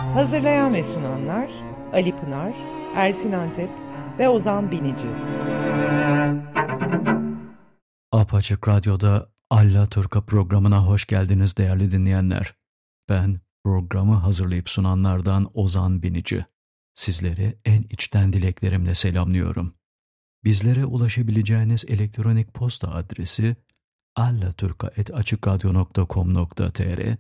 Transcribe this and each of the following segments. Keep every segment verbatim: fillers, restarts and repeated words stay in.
Hazırlayan ve sunanlar Ali Pınar, Ersin Antep ve Ozan Binici. Apaçık Radyo'da Allaturka programına hoş geldiniz değerli dinleyenler. Ben programı hazırlayıp sunanlardan Ozan Binici. Sizleri en içten dileklerimle selamlıyorum. Bizlere ulaşabileceğiniz elektronik posta adresi allaturka at açıkradyo nokta com nokta tr,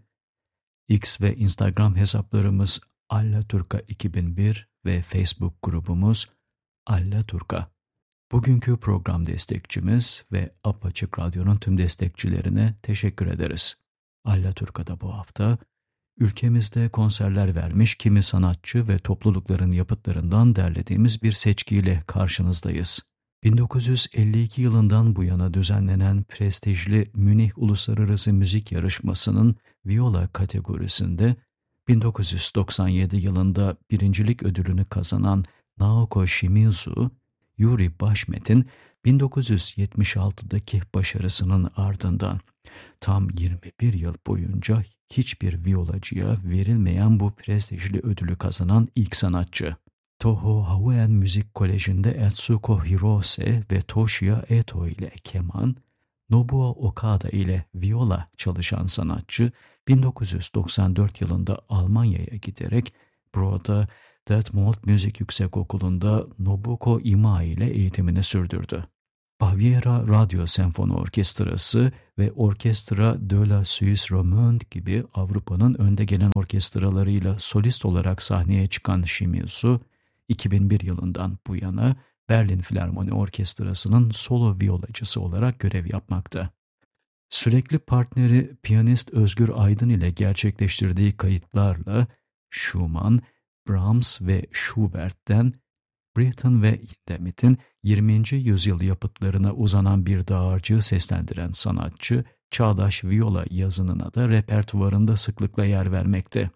X ve Instagram hesaplarımız allaturka iki bin bir ve Facebook grubumuz Allaturka. Bugünkü program destekçimiz ve Apaçık Radyo'nun tüm destekçilerine teşekkür ederiz. Allaturka'da bu hafta ülkemizde konserler vermiş kimi sanatçı ve toplulukların yapıtlarından derlediğimiz bir seçkiyle karşınızdayız. bin dokuz yüz elli iki yılından bu yana düzenlenen prestijli Münih Uluslararası Müzik Yarışması'nın viola kategorisinde bin dokuz yüz doksan yedi yılında birincilik ödülünü kazanan Naoko Shimizu, Yuri Bashmet'in bin dokuz yüz yetmiş altıdaki başarısının ardından tam yirmi bir yıl boyunca hiçbir violacıya verilmeyen bu prestijli ödülü kazanan ilk sanatçı. Toho Hauen Müzik Koleji'nde Etsuko Hirose ve Toshiya Eto ile keman, Nobuo Okada ile viola çalışan sanatçı bin dokuz yüz doksan dört yılında Almanya'ya giderek Broda Detmold Müzik Yüksekokulu'nda Nobuko Imai ile eğitimini sürdürdü. Baviera Radyo Senfoni Orkestrası ve Orkestra de la Suisse Romande gibi Avrupa'nın önde gelen orkestralarıyla solist olarak sahneye çıkan Shimizu, iki bin bir yılından bu yana Berlin Filarmoni Orkestrası'nın solo violacısı olarak görev yapmakta. Sürekli partneri piyanist Özgür Aydın ile gerçekleştirdiği kayıtlarla Schumann, Brahms ve Schubert'ten Britten ve Hindemith'in yirminci yüzyıl yapıtlarına uzanan bir dağarcığı seslendiren sanatçı, çağdaş viola yazınına da repertuvarında sıklıkla yer vermekte.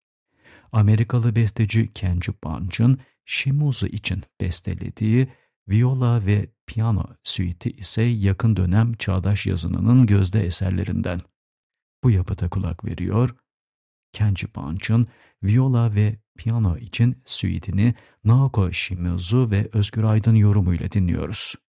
Amerikalı besteci Kenji Bunch'ın Shimizu için bestelediği viola ve piyano süiti ise yakın dönem çağdaş yazınının gözde eserlerinden. Bu yapıta kulak veriyor, Kenji Bunch'ın viola ve piyano için süitini Naoko Shimizu ve Özgür Aydın yorumuyla dinliyoruz.